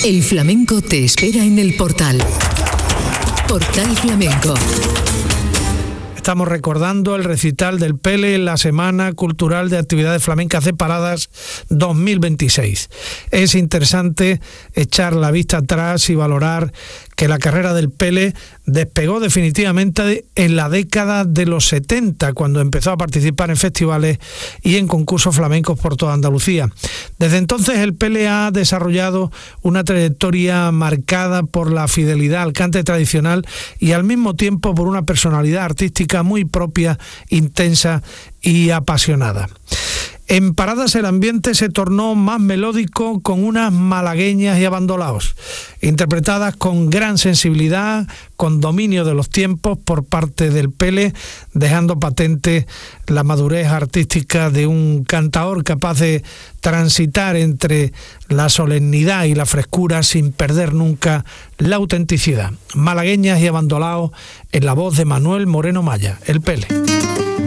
El flamenco te espera en el Portal. Portal Flamenco. Estamos recordando el recital del Pele en la Semana Cultural de Actividades Flamencas Separadas 2026. Es interesante echar la vista atrás y valorar que la carrera del Pele despegó definitivamente en la década de los 70, cuando empezó a participar en festivales y en concursos flamencos por toda Andalucía. Desde entonces el Pele ha desarrollado una trayectoria marcada por la fidelidad al cante tradicional y al mismo tiempo por una personalidad artística muy propia, intensa y apasionada. En Paradas el ambiente se tornó más melódico con unas malagueñas y abandolaos, interpretadas con gran sensibilidad, con dominio de los tiempos por parte del Pele, dejando patente la madurez artística de un cantaor capaz de transitar entre la solemnidad y la frescura sin perder nunca la autenticidad. Malagueñas y abandolaos en la voz de Manuel Moreno Maya, el Pele.